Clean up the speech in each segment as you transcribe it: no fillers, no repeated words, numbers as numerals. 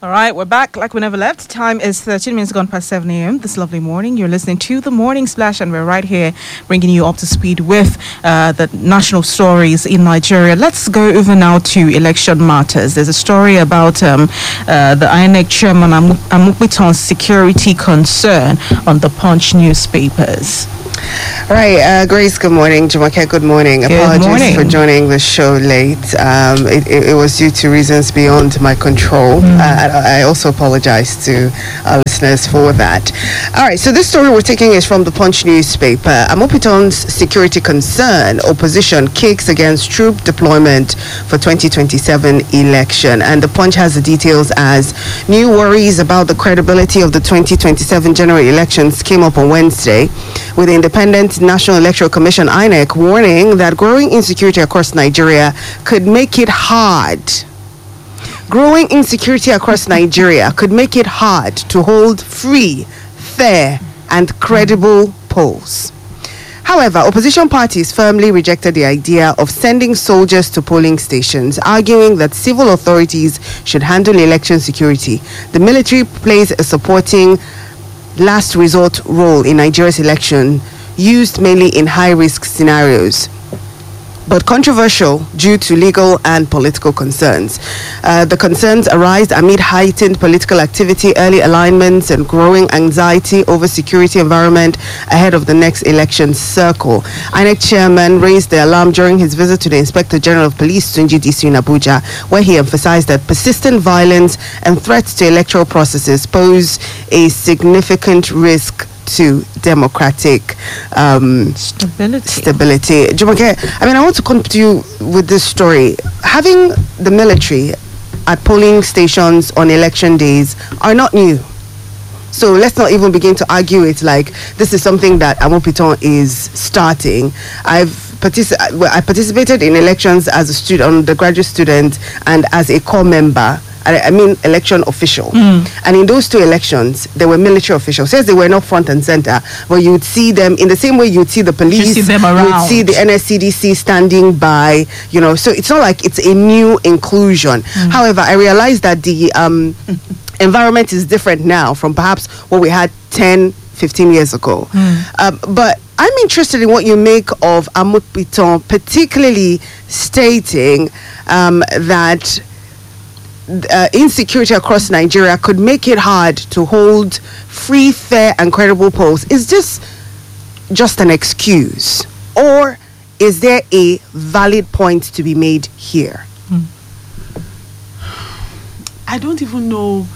All right, we're back like we never left. Time is 13 minutes gone past 7 a.m. this lovely morning. You're listening to The Morning Splash, and we're right here bringing you up to speed with the national stories in Nigeria. Let's go over now to election matters. There's a story about the INEC chairman Amukpiton's security concern on the Punch newspapers. All right, Grace, good morning. Jumoke, good morning. Apologies for joining the show late. It was due to reasons beyond my control. I also apologize to our listeners for that. All right, so this story we're taking is from the Punch newspaper. Amukpiton's security concern, opposition kicks against troop deployment for 2027 election. And the Punch has the details as new worries about the credibility of the 2027 general elections came up on Wednesday, with the Independent National Electoral Commission INEC warning that growing insecurity across Nigeria could make it hard. Growing insecurity across Nigeria could make it hard to hold free, fair, and credible polls. However, opposition parties firmly rejected the idea of sending soldiers to polling stations, arguing that civil authorities should handle election security. The military plays a supporting last resort role in Nigeria's election, used mainly in high-risk scenarios, but controversial due to legal and political concerns. The concerns arise amid heightened political activity, early alignments, and growing anxiety over security environment ahead of the next election cycle. INEC chairman raised the alarm during his visit to the Inspector General of Police, Tunji Disu, in Abuja, where he emphasized that persistent violence and threats to electoral processes pose a significant risk to democratic stability. Jumoke, I want to come to you with this story. Having the military at polling stations on election days are not new. So let's not even begin to argue it like this is something that Amukpiton is starting. I participated in elections as a student, undergraduate student, and as a core member. Election official. And in those two elections, there were military officials. Yes, they were not front and center, but you would see them in the same way you would see the police, you would see the NSCDC standing by, so it's not like it's a new inclusion. However, I realize that the environment is different now from perhaps what we had 10, 15 years ago. But I'm interested in what you make of Amukpiton, particularly stating that insecurity across Nigeria could make it hard to hold free, fair, and credible polls. Is this just an excuse, or is there a valid point to be made here? I don't even know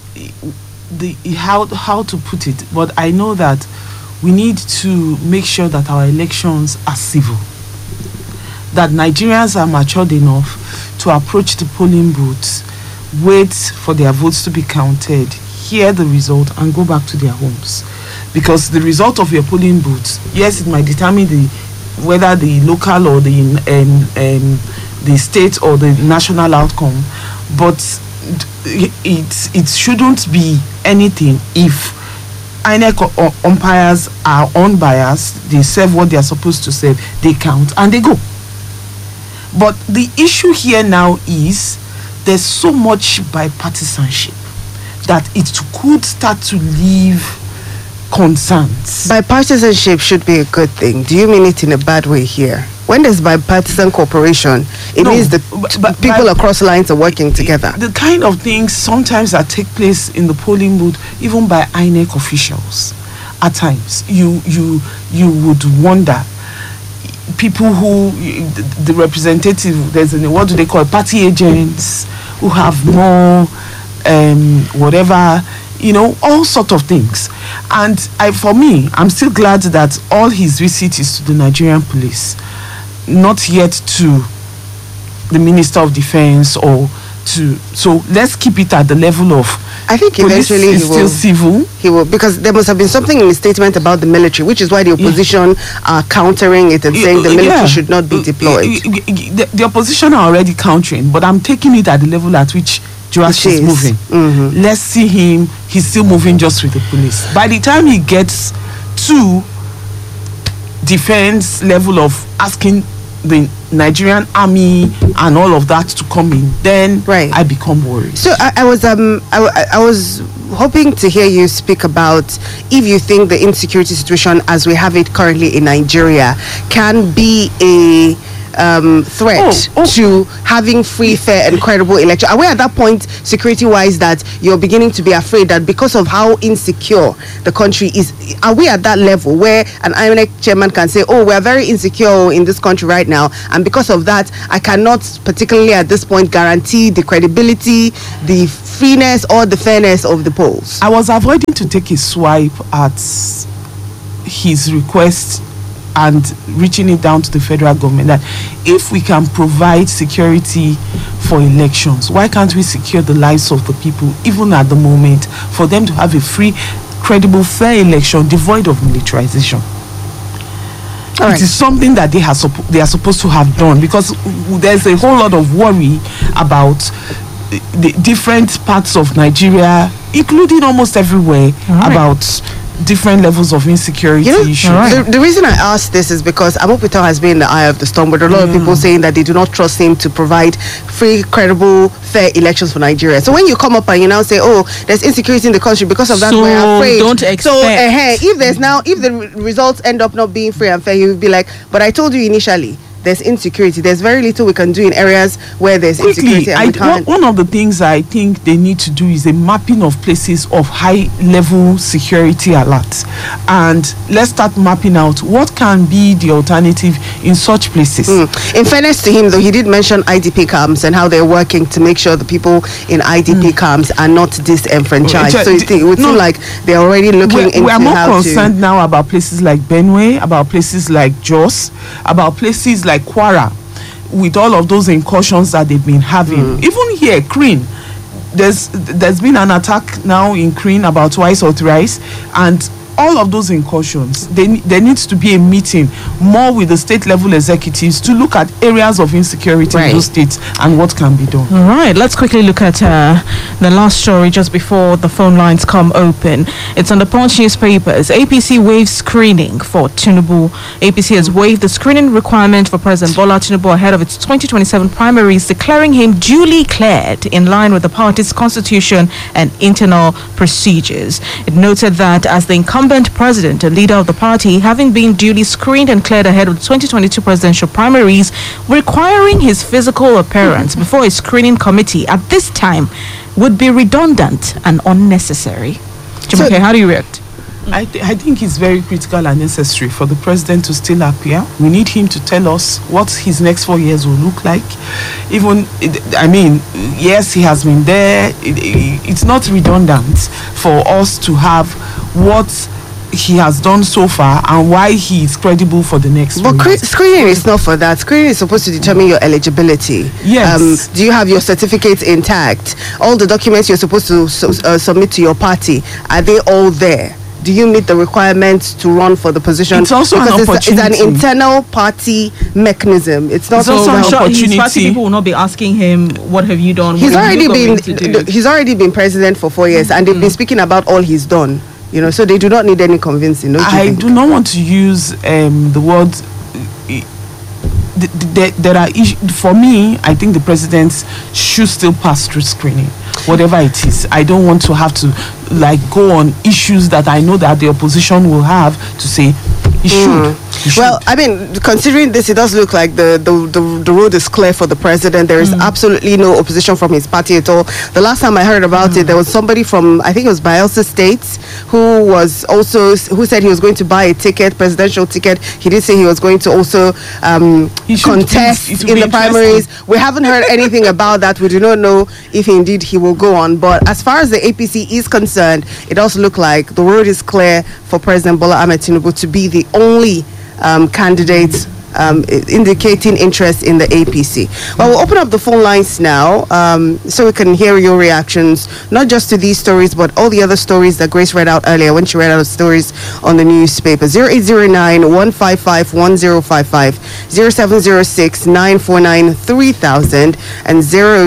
how to put it, but I know that we need to make sure that our elections are civil, that Nigerians are matured enough to approach the polling booths, wait for their votes to be counted, hear the result, and go back to their homes. Because the result of your polling booth, yes, it might determine whether the local or the state or the national outcome, but it shouldn't be anything if INEC umpires are unbiased, they serve what they are supposed to serve, they count, and they go. But the issue here now is there's so much bipartisanship that it could start to leave concerns. Bipartisanship should be a good thing. Do you mean it in a bad way here? When there's bipartisan cooperation, it means the people across lines are working together. The kind of things sometimes that take place in the polling booth, even by INEC officials, at times, you would wonder. People who, the representative, what do they call it, party agents who have more, whatever, all sort of things. And for me, I'm still glad that all his visit is to the Nigerian police, not yet to the Minister of Defense so let's keep it at the level of, I think eventually he will. Still civil. He will, because there must have been something in the statement about the military, which is why the opposition are countering it and saying the military should not be deployed. The opposition are already countering, but I'm taking it at the level at which Joash is moving. Let's see him. He's still moving just with the police. By the time he gets to defense level of asking the Nigerian army and all of that to come in, then I become worried. So I was hoping to hear you speak about if you think the insecurity situation as we have it currently in Nigeria can be a threat to having free, fair and credible election. Are we at that point security-wise that you're beginning to be afraid that because of how insecure the country is, are we at that level where an INEC chairman can say, oh, we're very insecure in this country right now, and because of that I cannot particularly at this point guarantee the credibility, the freeness or the fairness of the polls? I was avoiding to take a swipe at his request and reaching it down to the federal government that if we can provide security for elections, why can't we secure the lives of the people even at the moment for them to have a free, credible, fair election devoid of militarization? It is something that they are supposed to have done, because there's a whole lot of worry about the different parts of Nigeria, including almost everywhere, about different levels of insecurity issues. The reason I ask this is because Amopito has been in the eye of the storm, but a lot of people saying that they do not trust him to provide free, credible, fair elections for Nigeria. So when you come up and you now say, oh, there's insecurity in the country, because of that we're afraid. Don't expect. So if the results end up not being free and fair, you'll be like, but I told you initially, there's insecurity. There's very little we can do in areas where there's insecurity. One of the things I think they need to do is a mapping of places of high level security alerts, and let's start mapping out what can be the alternative in such places. In fairness to him, though, he did mention IDP camps and how they're working to make sure the people in IDP camps are not disenfranchised. So it would seem like they're already looking into how to... We are more concerned now about places like Benue, about places like Jos, about places like Kwara, with all of those incursions that they've been having. Even here, Kreen, there's been an attack now in Kreen about twice or thrice, and all of those incursions, there needs to be a meeting more with the state level executives to look at areas of insecurity in those states and what can be done. All right, let's quickly look at the last story just before the phone lines come open. It's on the Punch newspapers. APC waives screening for Tinubu. APC has waived the screening requirement for President Bola Tinubu ahead of its 2027 primaries, declaring him duly cleared in line with the party's constitution and internal procedures. It noted that as the incumbent president and leader of the party, having been duly screened and cleared ahead of the 2022 presidential primaries, requiring his physical appearance before a screening committee at this time would be redundant and unnecessary. Jumoke, how do you react? I think it's very critical and necessary for the president to still appear. We need him to tell us what his next 4 years will look like. Yes, he has been there. It's not redundant for us to have what he has done so far and why he is credible for the next. But screening is not for that. Screening is supposed to determine your eligibility. Yes. Do you have your certificates intact? All the documents you're supposed to submit to your party, are they all there? Do you meet the requirements to run for the position? It's also an opportunity. It's an internal party mechanism. It's not also an opportunity. His party people will not be asking him, "What have you done?" He's already been president for 4 years, and they've been speaking about all he's done. So they do not need any convincing. I do not want to use the word. There are issues. For me, I think the president should still pass through screening, whatever it is. I don't want to have to go on issues that I know that the opposition will have to say he should. Well, considering this, it does look like the road is clear for the president. There is absolutely no opposition from his party at all. The last time I heard about it, there was somebody from, I think it was Bayelsa State, who said he was going to buy a presidential ticket. He did say he was going to also contest in the primaries. We haven't heard anything about that. We do not know if indeed he will go on. But as far as the APC is concerned, it does look like the road is clear for President Bola Ahmed Tinubu to be the only candidate indicating interest in the APC. Well, we'll open up the phone lines now so we can hear your reactions, not just to these stories, but all the other stories that Grace read out earlier when she read out the stories on the newspaper. 0809-155-1055, 0706-949-3000, and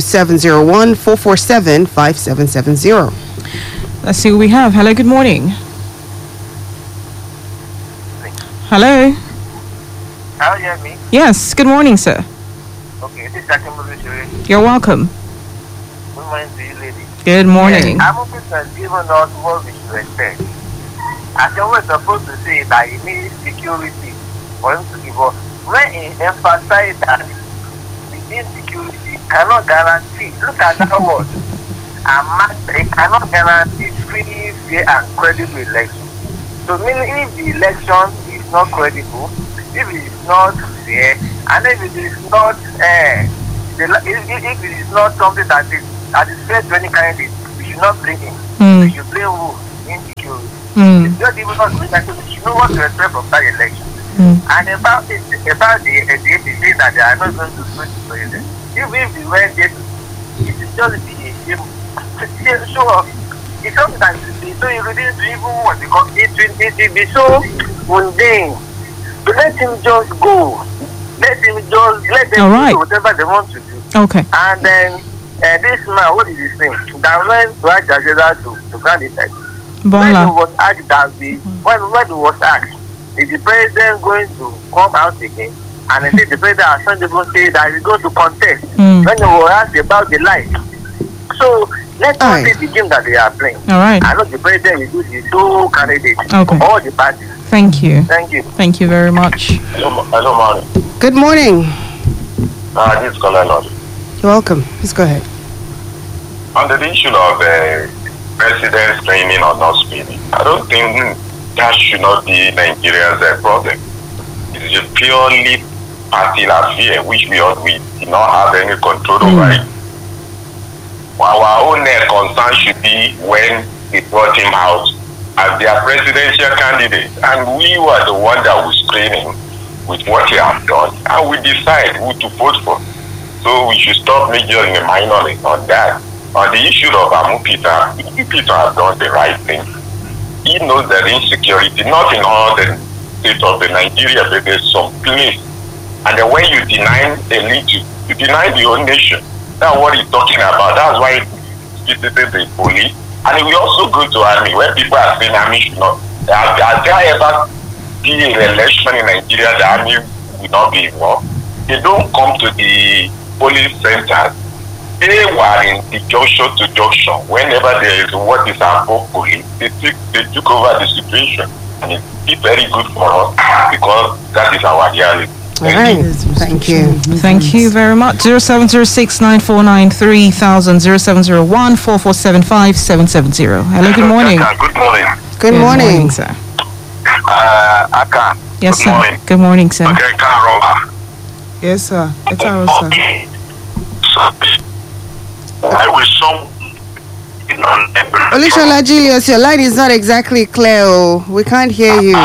0701-447-5770. Let's see what we have. Hello, good morning. Hello. Can you hear me? Yes. Good morning, sir. Okay, this is Akimulu Shure. You're welcome. Good morning to you, lady. Good morning. Yes, Amupi has given us what we should expect. As you were supposed to say that he needs security for him to give us. When he emphasized that the insecurity cannot guarantee, look at that word, it cannot guarantee free, fair, and credible election. So, meaning if the election is not credible, if it is not fair, and if it is not, if it is not something that is fair to any candidate, we should not blame him. We should blame who? Insecurity. It's not even not good. We should know what to expect from that election. And about the APC that they are not going to switch to president, if we went there, it is just the show off. It's something that is so irritating to even what because it will be so mundane. So let him just go. Let them do whatever they want to do. Okay. And then this man, what is his name? That went to ask Ajeda to grant it. When he was asked that when he was asked, is the president going to come out again? And I think the president has sent people say that he's going to contest. When he was asked about the light. So let's not see the game that they are playing. All right. I know the president is the two candidates for all the parties. Thank you. Thank you. Thank you very much. Hello, morning. Good morning. This is Colonel. You're welcome. Please go ahead. On the issue of president training or not speaking, I don't think that should not be Nigeria's problem. It is a purely party affair which we do not have any control over it. Our own concern should be when they brought him out as their presidential candidate, and we were the one that was screening with what he has done, and we decide who to vote for. So we should stop majoring the minority on that. On the issue of Peter has done the right thing. He knows that insecurity, not in all the states of the Nigeria, but there's some place. And then when you deny a little, you deny the whole nation. That's what he's talking about. That's why he visited the police. And he will also go to army. When people are saying army should not, has there ever been an election in Nigeria the army will not be involved? They don't come to the police centers. They were in the junction to junction. Whenever there is what is above police, they took over the situation. And it's very good for us because that is our reality. All right. Thank you. Thank you very much. 0706 949 3000 0701 4475 770. Hello, good morning. Good morning. Good morning, sir. Aka. Yes, good sir. Morning. Good morning, sir. Okay, Carol. Yes, sir. It's our sir. I will some. Olushola Julius, your line is not exactly clear. We can't hear you.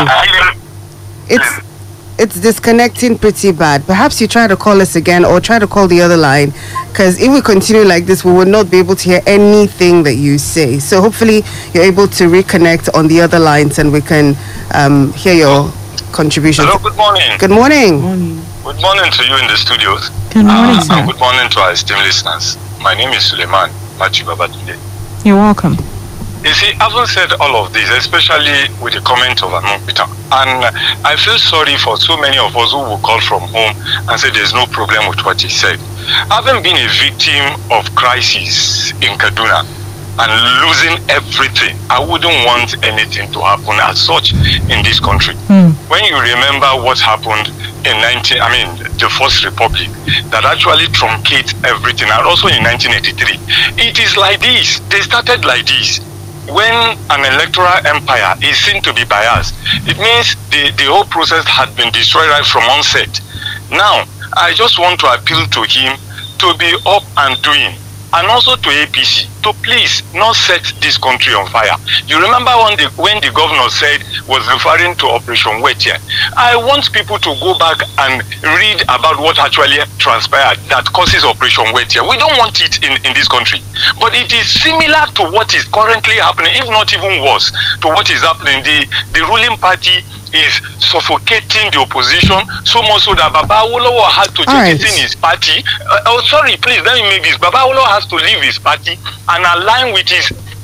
It's disconnecting pretty bad. Perhaps you try to call us again or try to call the other line, because if we continue like this, we will not be able to hear anything that you say. So hopefully you're able to reconnect on the other lines and we can hear your contribution. Hello, good morning. Good morning. Good morning to you in the studios. Good morning, sir. And good morning to our esteemed listeners. My name is Suleiman Machibabatunde. You're welcome. You see, having said all of this, especially with the comment of Peter, and I feel sorry for so many of us who will call from home and say there's no problem with what he said. Having been a victim of crisis in Kaduna and losing everything, I wouldn't want anything to happen as such in this country. When you remember what happened in the First Republic, that actually truncates everything, and also in 1983, it is like this. They started like this. When an electoral empire is seen to be biased, it means the whole process had been destroyed right from onset. Now, I just want to appeal to him to be up and doing, and also to APC, to please not set this country on fire. You remember when the governor was referring to Operation Wetia. I want people to go back and read about what actually transpired that causes Operation Wetia. We don't want it in this country. But it is similar to what is currently happening, if not even worse, to what is happening. The ruling party is suffocating the opposition so much so that Baba Awolowo had to take it in his party. Please, let me make this. Baba Awolowo has to leave his party and align with his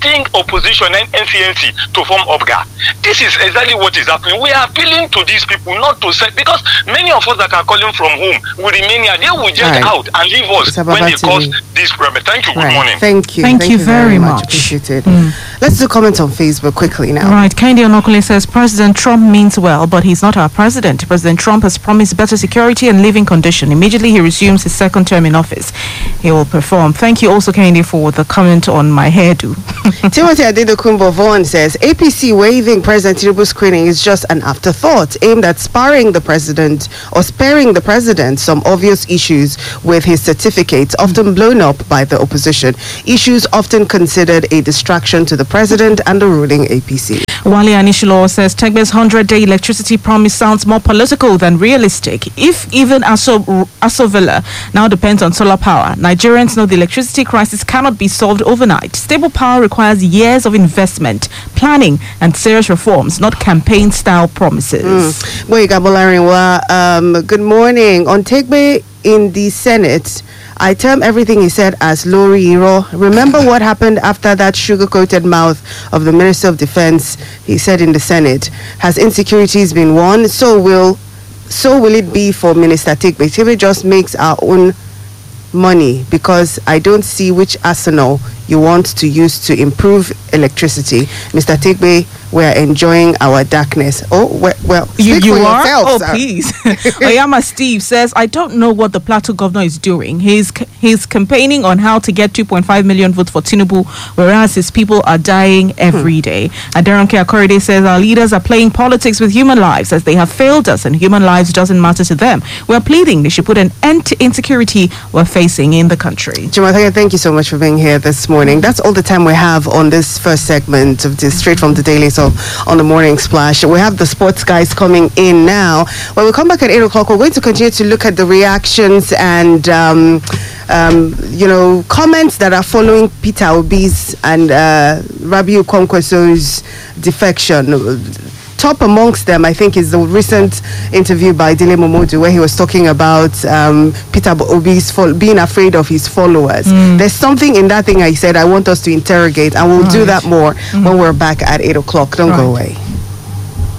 asking opposition and NCNC to form OPGA. This is exactly what is happening. We are appealing to these people not to say, because many of us that are calling from home will remain here. They will just out and leave us when they cause this problem. Thank you. Good morning. Thank you. Thank you very much. Appreciate it. Let's do comments on Facebook quickly now. Right. Kendi Onokole says President Trump means well, but he's not our president. President Trump has promised better security and living condition. Immediately he resumes his second term in office, he will perform. Thank you also, Kendi, for the comment on my hairdo. Timothy Adedokumbo Vaughan says APC waiving President Tinubu's screening is just an afterthought aimed at sparing the president some obvious issues with his certificates, often blown up by the opposition. Issues often considered a distraction to the president and the ruling APC. Wale Anishilo says Tegbe's 100-day electricity promise sounds more political than realistic. If even Aso Villa now depends on solar power, Nigerians know the electricity crisis cannot be solved overnight. Stable power requires years of investment, planning, and serious reforms, not campaign-style promises. Good morning. On Tegbe in the Senate, I term everything he said as Lori Iro. Remember what happened after that sugar-coated mouth of the Minister of Defense? He said in the Senate, has insecurities been won? So will it be for Minister Tegbe. Tegbe just makes our own money, because I don't see which arsenal you want to use to improve electricity. Mr. Tegbe, we're enjoying our darkness. Oh, well, you are? Yourself, oh, sir. Please. Oyama Steve says, I don't know what the Plateau governor is doing. He's campaigning on how to get 2.5 million votes for Tinubu, whereas his people are dying every day. Aderonke Akorede says, our leaders are playing politics with human lives as they have failed us, and human lives doesn't matter to them. We're pleading they should put an end to insecurity we're facing in the country. Jumataya, thank you so much for being here this morning. That's all the time we have on this first segment of this Straight from the Daily. So on the Morning Splash, we have the sports guys coming in now. When we come back at 8 o'clock, we're going to continue to look at the reactions and comments that are following Peter Obi's and Rabiu Kwankwaso's defection. Top amongst them, I think, is the recent interview by Dele Momodu, where he was talking about Peter Obi's being afraid of his followers. There's something in that thing I said I want us to interrogate, and we'll do that more when we're back at 8 o'clock. Don't go away.